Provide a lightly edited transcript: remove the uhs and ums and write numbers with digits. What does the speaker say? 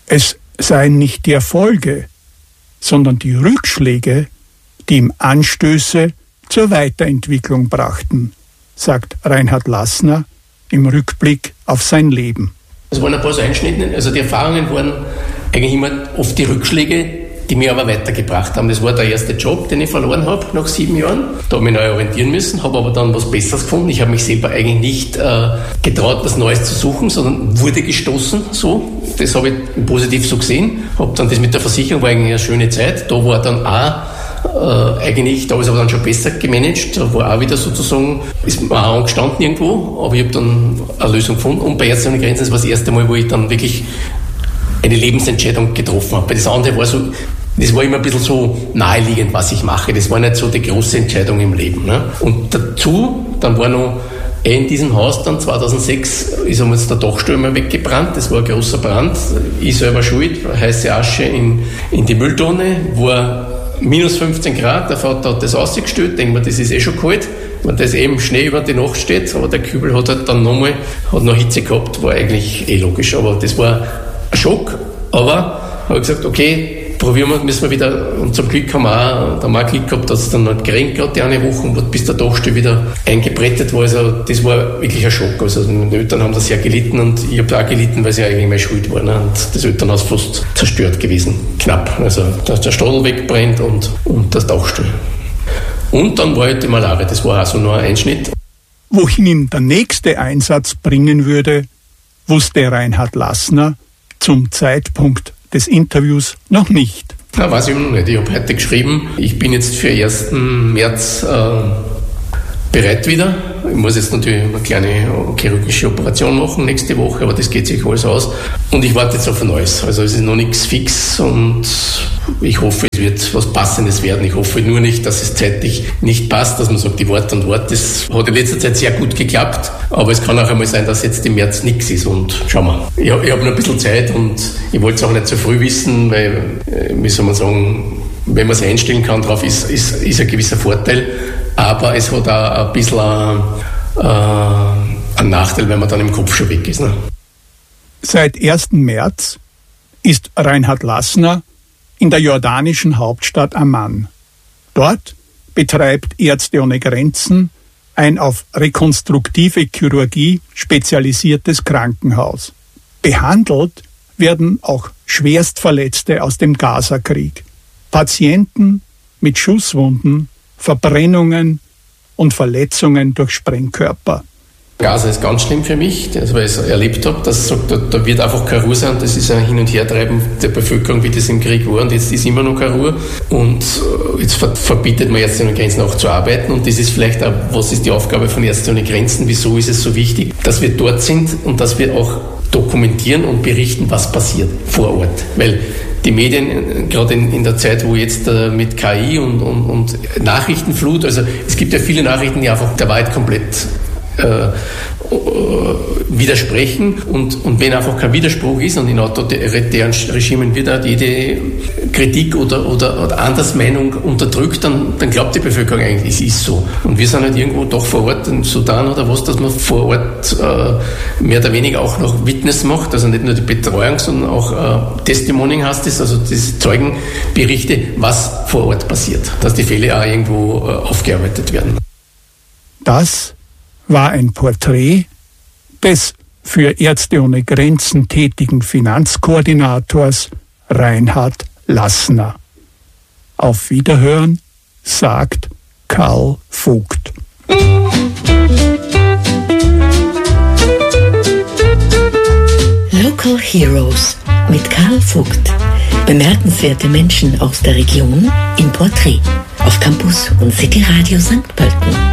Es seien nicht die Erfolge, sondern die Rückschläge, die ihm Anstöße zur Weiterentwicklung brachten, sagt Reinhard Lassner im Rückblick auf sein Leben. Es waren ein paar so Einschnitte, also die Erfahrungen waren eigentlich immer oft die Rückschläge, die mich aber weitergebracht haben. Das war der erste Job, den ich verloren habe nach 7 Jahren. Da habe ich mich neu orientieren müssen, habe aber dann was Besseres gefunden. Ich habe mich selber eigentlich nicht getraut, was Neues zu suchen, sondern wurde gestoßen. So. Das habe ich positiv so gesehen. Habe dann das mit der Versicherung, war eigentlich eine schöne Zeit. Da war dann auch eigentlich, da ist aber dann schon besser gemanagt. Da war auch wieder sozusagen, ist mir auch angestanden irgendwo, aber ich habe dann eine Lösung gefunden. Und bei Ärzte ohne Grenzen, das war das erste Mal, wo ich dann wirklich eine Lebensentscheidung getroffen habe. Bei das andere war so, das war immer ein bisschen so naheliegend, was ich mache. Das war nicht so die große Entscheidung im Leben. Ne? Und dazu, dann war noch in diesem Haus dann 2006 ist uns der Dachstuhl mal weggebrannt. Das war ein großer Brand. Ich selber schuld, heiße Asche in die Mülltonne, war minus 15 Grad. Der Vater hat das ausgestellt, denkt man, das ist eh schon kalt. Wenn das eben Schnee über die Nacht steht, aber der Kübel hat halt dann noch Hitze gehabt, war eigentlich logisch. Aber das war ein Schock. Aber habe ich gesagt, okay, probieren wir, müssen wir wieder, und zum Glück haben wir auch Glück gehabt, dass es dann nicht geregnet hat, die eine Woche, bis der Dachstuhl wieder eingebrettet war. Also das war wirklich ein Schock. Also meine Eltern haben da sehr gelitten und ich habe auch gelitten, weil sie eigentlich meine Schuld war. Ne? Und das Elternhaus fast zerstört gewesen. Knapp. Also dass der Stadel wegbrennt und das Dachstuhl. Und dann war halt die Malaria. Das war also nur ein Einschnitt. Wohin ihn der nächste Einsatz bringen würde, wusste Reinhard Lassner zum Zeitpunkt des Interviews noch nicht. Ja, weiß ich noch nicht. Ich habe heute geschrieben, ich bin jetzt für 1. März bereit wieder. Ich muss jetzt natürlich eine kleine chirurgische Operation machen nächste Woche, aber das geht sich alles aus. Und ich warte jetzt auf ein Neues. Also es ist noch nichts fix und ich hoffe, es wird was Passendes werden. Ich hoffe nur nicht, dass es zeitlich nicht passt, dass man sagt, ich warte und warte. Das hat in letzter Zeit sehr gut geklappt, aber es kann auch einmal sein, dass jetzt im März nichts ist und schauen wir. Ich habe noch ein bisschen Zeit und ich wollte es auch nicht zu früh wissen, weil, wie soll man sagen, wenn man sich einstellen kann drauf, ist ein gewisser Vorteil. Aber es hat auch ein bisschen einen Nachteil, wenn man dann im Kopf schon weg ist. Ne? Seit 1. März ist Reinhard Lassner in der jordanischen Hauptstadt Amman. Dort betreibt Ärzte ohne Grenzen ein auf rekonstruktive Chirurgie spezialisiertes Krankenhaus. Behandelt werden auch Schwerstverletzte aus dem Gazakrieg. Patienten mit Schusswunden, Verbrennungen und Verletzungen durch Sprengkörper. Gaza ist ganz schlimm für mich, weil ich es erlebt habe, dass sagt, da wird einfach keine Ruhe sein. Das ist ein Hin- und Hertreiben der Bevölkerung, wie das im Krieg war. Und jetzt ist immer noch keine Ruhe. Und jetzt verbietet man Ärzte ohne Grenzen auch zu arbeiten. Und das ist vielleicht auch, was ist die Aufgabe von Ärzte ohne Grenzen? Wieso ist es so wichtig, dass wir dort sind und dass wir auch dokumentieren und berichten, was passiert vor Ort? Weil die Medien, gerade in der Zeit, wo jetzt mit KI und Nachrichtenflut, also es gibt ja viele Nachrichten, die einfach der Wahrheit komplett widersprechen und wenn einfach kein Widerspruch ist und in autoritären Regimen wird auch jede Kritik oder Andersmeinung unterdrückt, dann glaubt die Bevölkerung eigentlich, es ist so. Und wir sind halt irgendwo doch vor Ort im Sudan oder was, dass man vor Ort mehr oder weniger auch noch Witness macht, also nicht nur die Betreuung, sondern auch Testimonying heißt es, also das Zeugenberichte, was vor Ort passiert, dass die Fälle auch irgendwo aufgearbeitet werden. Das war ein Porträt des für Ärzte ohne Grenzen tätigen Finanzkoordinators Reinhard Lassner. Auf Wiederhören, sagt Karl Vogt. Local Heroes mit Karl Vogt. Bemerkenswerte Menschen aus der Region im Porträt auf Campus und City Radio St. Pölten.